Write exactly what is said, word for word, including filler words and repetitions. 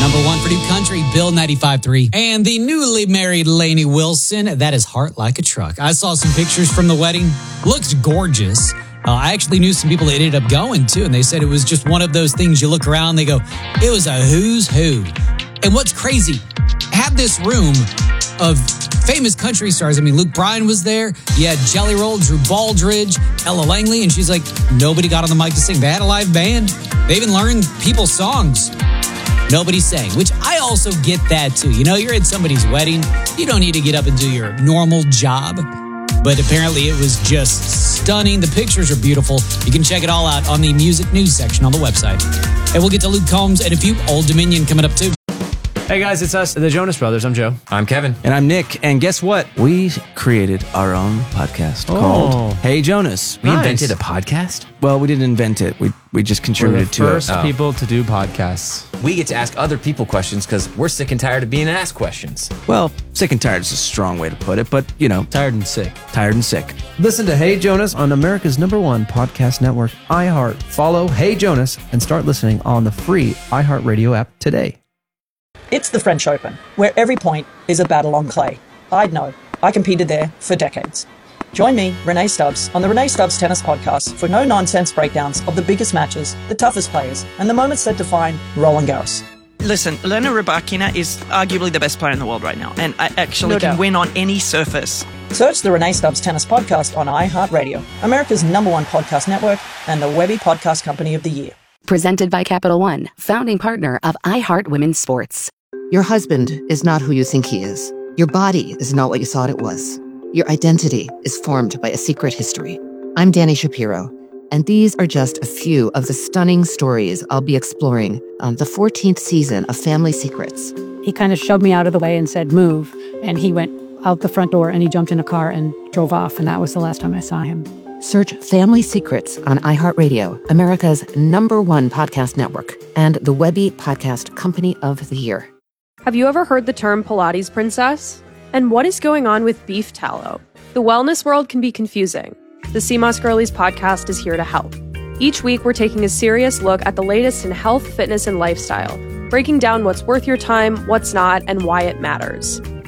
Number one for new country, Bill ninety-five point three. And the newly married Lainey Wilson, that is Heart Like a Truck. I saw some pictures from the wedding. Looked gorgeous. Uh, I actually knew some people that ended up going, too, and they said it was just one of those things you look around, they go, it was a who's who. And what's crazy, have this room of famous country stars. I mean, Luke Bryan was there. You had Jelly Roll, Drew Baldridge, Ella Langley, and she's like, nobody got on the mic to sing. They had a live band. They even learned people's songs. Nobody sang, which I also get that, too. You know, you're at somebody's wedding. You don't need to get up and do your normal job. But apparently it was just stunning. The pictures are beautiful. You can check it all out on the music news section on the website. And we'll get to Luke Combs and a few Old Dominion coming up too. Hey guys, it's us, the Jonas Brothers. I'm Joe. I'm Kevin. And I'm Nick. And guess what? We created our own podcast Oh. called Hey Jonas. We Nice. invented a podcast? Well, we didn't invent it. We we just We're the contributed to first it. Oh. people to do podcasts. We get to ask other people questions because we're sick and tired of being asked questions. Well, sick and tired is a strong way to put it, but, you know, Tired and sick. tired and sick. Listen to Hey Jonas on America's number one podcast network, iHeart. Follow Hey Jonas and start listening on the free iHeartRadio app today. It's the French Open, where every point is a battle on clay. I'd know. I competed there for decades. Join me, Renee Stubbs, on the Renee Stubbs Tennis Podcast for no-nonsense breakdowns of the biggest matches, the toughest players, and the moments that define Roland Garros. Listen, Elena Rybakina is arguably the best player in the world right now, and I actually No can doubt. win on any surface. Search the Renee Stubbs Tennis Podcast on iHeartRadio, America's number one podcast network, and the Webby Podcast Company of the Year. Presented by Capital One, founding partner of iHeart Women's Sports. Your husband is not who you think he is. Your body is not what you thought it was. Your identity is formed by a secret history. I'm Danny Shapiro, and these are just a few of the stunning stories I'll be exploring on the fourteenth season of Family Secrets. He kind of shoved me out of the way and said, move. And he went out the front door and he jumped in a car and drove off. And that was the last time I saw him. Search Family Secrets on iHeartRadio, America's number one podcast network, and the Webby Podcast Company of the Year. Have you ever heard the term Pilates princess? And what is going on with beef tallow? The wellness world can be confusing. The C M O S Girlies podcast is here to help. Each week, we're taking a serious look at the latest in health, fitness, and lifestyle, breaking down what's worth your time, what's not, and why it matters.